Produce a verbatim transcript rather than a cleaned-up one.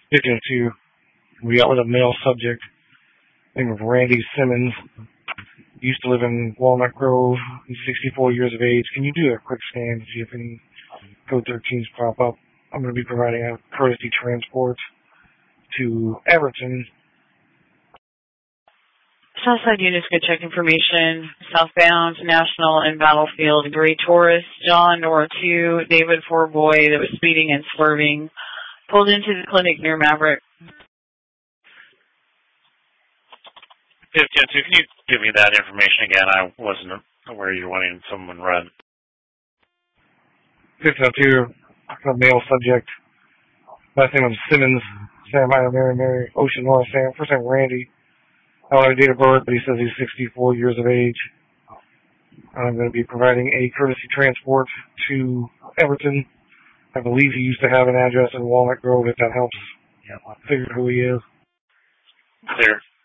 Sticking to, we got with a male subject named Randy Simmons. Used to live in Walnut Grove. He's sixty-four years of age. Can you do a quick scan to see if any code thirteens pop up? I'm going to be providing a courtesy transport to Everton. Southside units could check information. Southbound National and Battlefield, Gray Taurus, John Nora two, David Forboy that was speeding and swerving, pulled into the clinic near Maverick. fifteen oh two, can you give me that information again? I wasn't aware you were wanting someone run. fifteen oh two, a male subject. Last name is Simmons, Sam Ida Mary Mary, Ocean North Sam. First name Randy. I don't have a date of birth, but he says he's sixty-four years of age. I'm going to be providing a courtesy transport to Everton. I believe he used to have an address in Walnut Grove, if that helps. Yeah. Figure who he is. Clear.